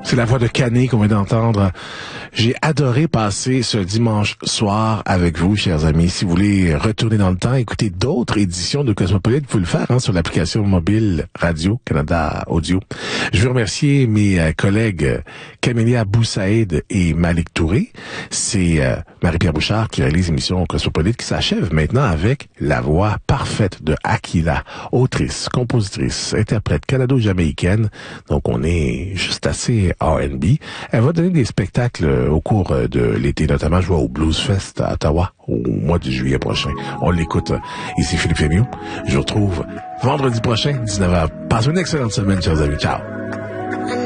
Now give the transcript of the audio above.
C'est la voix de Cané qu'on vient d'entendre. J'ai adoré passer ce dimanche soir avec vous, chers amis. Si vous voulez retourner dans le temps, écouter d'autres éditions de Cosmopolite, vous pouvez le faire sur l'application mobile Radio-Canada Audio. Je veux remercier mes collègues Camélia Boussaïd et Malik Touré. C'est Marie-Pierre Bouchard qui réalise l'émission Cosmopolite qui s'achève maintenant avec la voix parfaite de Akila, autrice, compositrice, interprète canado-jamaïcaine. Donc on est juste assez R&B. Elle va donner des spectacles au cours de l'été, notamment je vois au Blues Fest à Ottawa au mois de juillet prochain. On l'écoute. Ici Philippe Fémieux. Je vous retrouve vendredi prochain, 19h. Passez une excellente semaine, chers amis. Ciao.